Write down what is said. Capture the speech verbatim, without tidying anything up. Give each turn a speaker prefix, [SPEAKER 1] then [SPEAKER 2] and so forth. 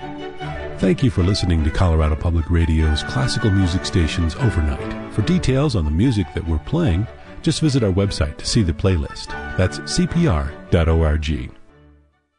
[SPEAKER 1] Thank you for listening to Colorado Public Radio's classical music stations overnight. For details on the music that we're playing, just visit our website to see the playlist. That's c p r dot org.